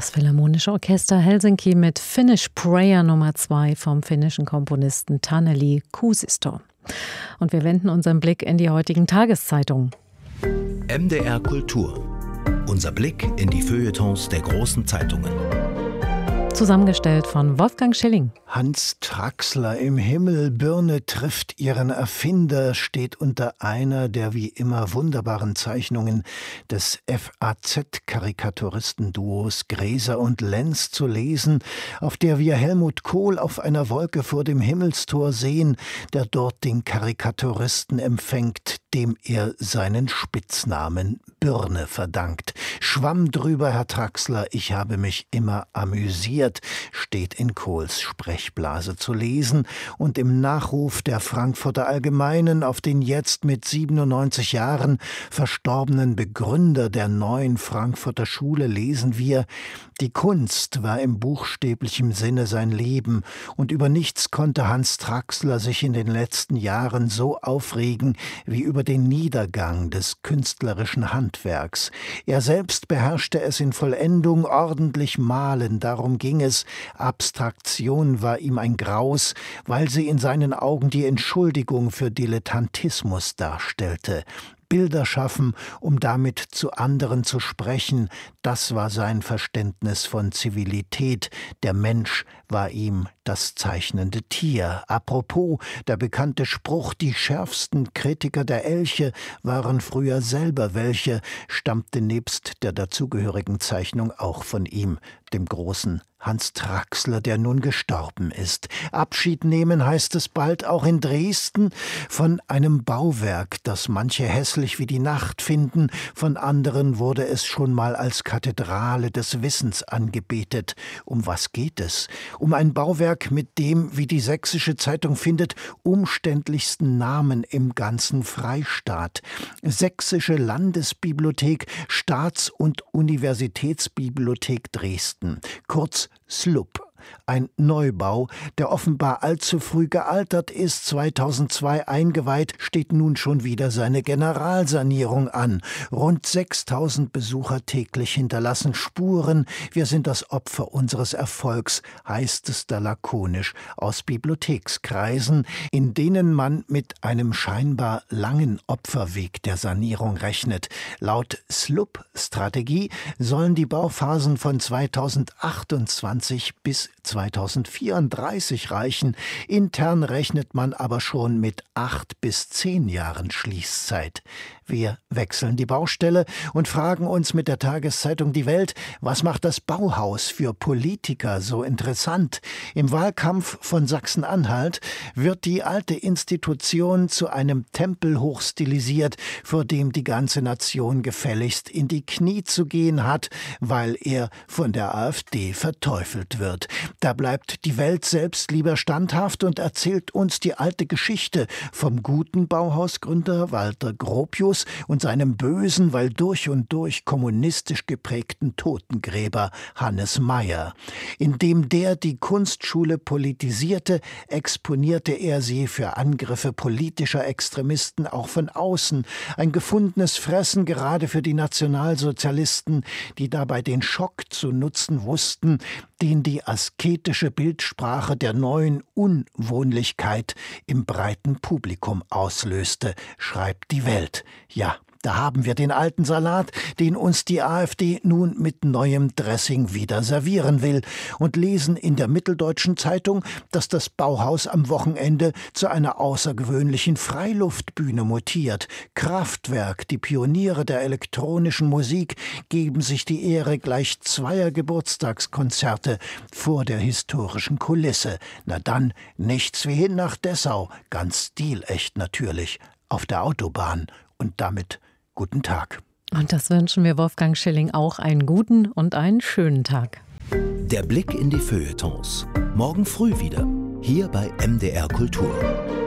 Das Philharmonische Orchester Helsinki mit Finnish Prayer Nummer 2 vom finnischen Komponisten Taneli Kuusisto. Und wir wenden unseren Blick in die heutigen Tageszeitungen. MDR Kultur. Unser Blick in die Feuilletons der großen Zeitungen. Zusammengestellt von Wolfgang Schilling. Hans Traxler im Himmel, Birne trifft ihren Erfinder, steht unter einer der wie immer wunderbaren Zeichnungen des FAZ-Karikaturistenduos Gräser und Lenz zu lesen, auf der wir Helmut Kohl auf einer Wolke vor dem Himmelstor sehen, der dort den Karikaturisten empfängt, dem er seinen Spitznamen Birne verdankt. Schwamm drüber, Herr Traxler, ich habe mich immer amüsiert, steht in Kohls Sprechblase zu lesen, und im Nachruf der Frankfurter Allgemeinen auf den jetzt mit 97 Jahren verstorbenen Begründer der neuen Frankfurter Schule lesen wir: Die Kunst war im buchstäblichen Sinne sein Leben, und über nichts konnte Hans Traxler sich in den letzten Jahren so aufregen wie über den Niedergang des künstlerischen Handwerks. Er selbst beherrschte es in Vollendung, ordentlich malen, darum ging es. Abstraktion war ihm ein Graus, weil sie in seinen Augen die Entschuldigung für Dilettantismus darstellte. Bilder schaffen, um damit zu anderen zu sprechen, das war sein Verständnis von Zivilität. Der Mensch war ihm das zeichnende Tier. Apropos, der bekannte Spruch, die schärfsten Kritiker der Elche waren früher selber welche, stammte nebst der dazugehörigen Zeichnung auch von ihm, dem großen Hans Traxler, der nun gestorben ist. Abschied nehmen heißt es bald auch in Dresden von einem Bauwerk, das manche hässlich wie die Nacht finden, von anderen wurde es schon mal als Kathedrale des Wissens angebetet. Um was geht es? Um ein Bauwerk mit dem, wie die Sächsische Zeitung findet, umständlichsten Namen im ganzen Freistaat. Sächsische Landesbibliothek, Staats- und Universitätsbibliothek Dresden, kurz SLUB. Ein Neubau, der offenbar allzu früh gealtert ist, 2002 eingeweiht, steht nun schon wieder seine Generalsanierung an. Rund 6000 Besucher täglich hinterlassen Spuren. Wir sind das Opfer unseres Erfolgs, heißt es da lakonisch aus Bibliothekskreisen, in denen man mit einem scheinbar langen Opferweg der Sanierung rechnet. Laut SLUB-Strategie sollen die Bauphasen von 2028 bis 2034 reichen. Intern rechnet man aber schon mit 8 bis 10 Jahren Schließzeit. Wir wechseln die Baustelle und fragen uns mit der Tageszeitung Die Welt, was macht das Bauhaus für Politiker so interessant? Im Wahlkampf von Sachsen-Anhalt wird die alte Institution zu einem Tempel hochstilisiert, vor dem die ganze Nation gefälligst in die Knie zu gehen hat, weil er von der AfD verteufelt wird. Da bleibt die Welt selbst lieber standhaft und erzählt uns die alte Geschichte vom guten Bauhausgründer Walter Gropius und seinem bösen, weil durch und durch kommunistisch geprägten Totengräber Hannes Mayer. Indem der die Kunstschule politisierte, exponierte er sie für Angriffe politischer Extremisten auch von außen. Ein gefundenes Fressen gerade für die Nationalsozialisten, die dabei den Schock zu nutzen wussten, den die asketische Bildsprache der neuen Unwohnlichkeit im breiten Publikum auslöste, schreibt die Welt. Ja, da haben wir den alten Salat, den uns die AfD nun mit neuem Dressing wieder servieren will, und lesen in der Mitteldeutschen Zeitung, dass das Bauhaus am Wochenende zu einer außergewöhnlichen Freiluftbühne mutiert. Kraftwerk, die Pioniere der elektronischen Musik, geben sich die Ehre gleich 2 Geburtstagskonzerte vor der historischen Kulisse. Na dann, nichts wie hin nach Dessau, ganz stilecht natürlich, auf der Autobahn. Und damit guten Tag. Und das wünschen wir Wolfgang Schilling auch, einen guten und einen schönen Tag. Der Blick in die Feuilletons. Morgen früh wieder, hier bei MDR Kultur.